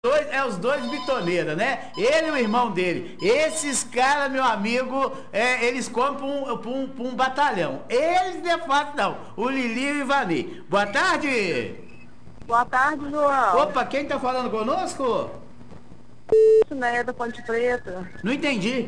os dois bitoneiros, né? Ele e o irmão dele. Esses caras, meu amigo, eles compram pra um batalhão. Eles não é fácil, não. O Lili e o Ivani. Boa tarde. Boa tarde, João. Opa, quem tá falando conosco? Lucinéia da Ponte Preta. Não entendi.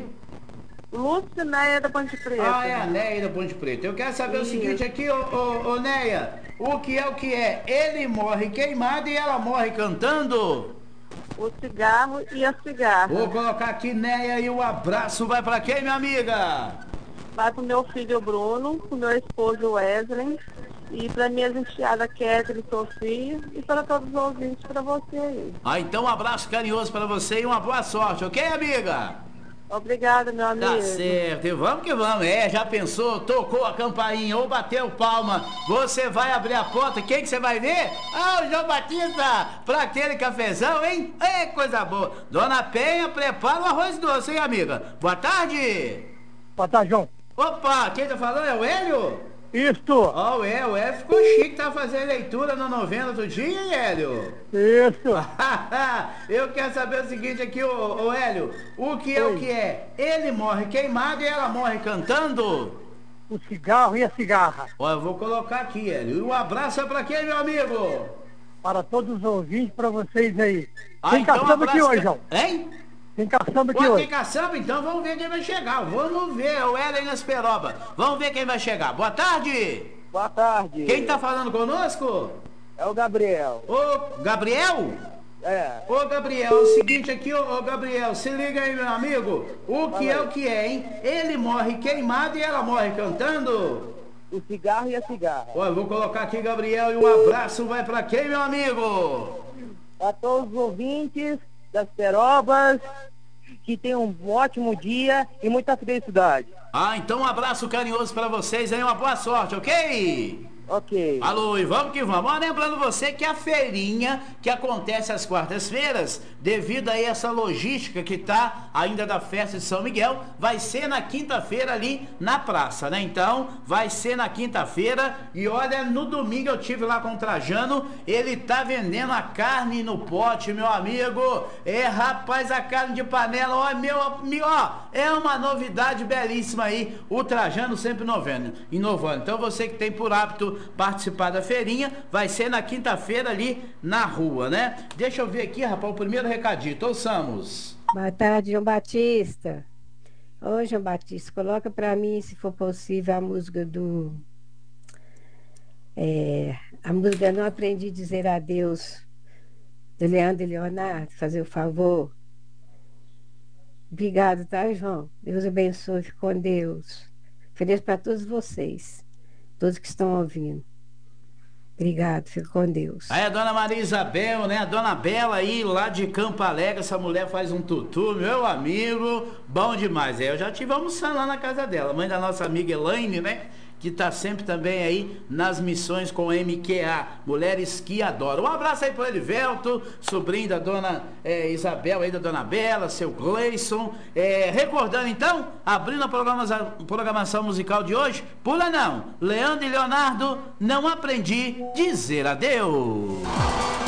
Lucinéia da Ponte Preta. Ah, é a Neia da Ponte Preta. Eu quero saber o seguinte aqui, ô Neia. O que é o que é? Ele morre queimado e ela morre cantando? O cigarro e a cigarra. Vou colocar aqui, Neia, e o abraço vai pra quem, minha amiga? Vai pro meu filho Bruno, pro meu esposo Wesley, e pra minhas enteadas Kézia e Sofia, e para todos os ouvintes, pra você aí. Ah, então um abraço carinhoso pra você e uma boa sorte, ok, amiga? Obrigada, meu amigo. Tá certo, e vamos que vamos. Já pensou, tocou a campainha ou bateu palma, você vai abrir a porta, quem que você vai ver? Ah, o João Batista, pra aquele cafezão, hein? É coisa boa. Dona Penha, prepara o arroz doce, hein, amiga? Boa tarde. Boa tarde, João. Opa, quem tá falando é o Hélio? Isto. Ó, o Hélio ficou chique, tá fazendo leitura na novena do dia, hein, Hélio? Isso. Eu quero saber o seguinte aqui, ô Hélio, o que é o que é? Ele morre queimado e ela morre cantando? O cigarro e a cigarra. Ó, eu vou colocar aqui, Hélio. E um abraço é pra quem, meu amigo? Para todos os ouvintes, para vocês aí. Ah, então caçamba aqui hoje, João. Hein? Tem caçamba aqui Tem hoje. caçamba? Então vamos ver quem vai chegar. Vamos ver, o Hélio aí nas peroba. Vamos ver quem vai chegar. Boa tarde. Boa tarde. Quem tá falando conosco? É o Gabriel. Ô, Gabriel? É. Ô, Gabriel, é o seguinte aqui, ô Gabriel, se liga aí, meu amigo. O que é o que é, hein? Ele morre queimado e ela morre cantando? O cigarro e a cigarra. Ó, eu vou colocar aqui, Gabriel, e um abraço vai pra quem, meu amigo? A todos os ouvintes das perobas, que tenham um ótimo dia e muita felicidade. Ah, então um abraço carinhoso pra vocês aí, uma boa sorte, ok? Ok. Alô, e vamos que vamos. Ó, lembrando você que a feirinha que acontece às quartas-feiras, devido a essa logística que tá ainda da festa de São Miguel, vai ser na quinta-feira ali na praça, né? Então, vai ser na quinta-feira e olha, no domingo eu tive lá com o Trajano, ele tá vendendo a carne no pote, meu amigo. Rapaz, a carne de panela, ó, é uma novidade belíssima aí, o Trajano sempre inovando. Então, você que tem por hábito participar da feirinha, vai ser na quinta-feira ali na rua, né? Deixa eu ver aqui, rapaz, o primeiro recadinho, ouçamos. Boa tarde, João Batista. Ô, João Batista, coloca pra mim, se for possível, a música a música Não Aprendi a Dizer Adeus, do Leandro e Leonardo, fazer o favor. Obrigado, tá, João? Deus abençoe, fique com Deus. Feliz para todos vocês, todos que estão ouvindo. Obrigado, fico com Deus. Aí a dona Maria Isabel, né? A dona Bela aí, lá de Campo Alegre, essa mulher faz um tutu, meu amigo, bom demais. Eu já estive almoçando lá na casa dela, mãe da nossa amiga Elaine, né? Que tá sempre também aí nas missões com MQA, mulheres que adoram. Um abraço aí pro Elivelto, sobrinho da dona Isabel aí, da dona Bela, seu Gleison. Recordando então, abrindo a programação musical de hoje, pula não, Leandro e Leonardo, Não Aprendi a Dizer Adeus.